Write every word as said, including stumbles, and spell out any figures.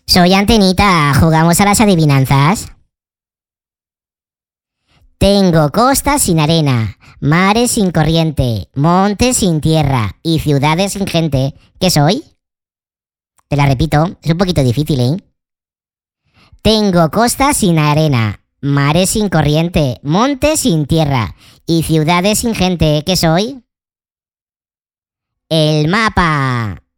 Soy Antenita, ¿jugamos a las adivinanzas? Tengo costas sin arena, mares sin corriente, montes sin tierra y ciudades sin gente. ¿Qué soy? Te la repito, es un poquito difícil, ¿eh? Tengo costas sin arena, mares sin corriente, montes sin tierra y ciudades sin gente. ¿Qué soy? El mapa.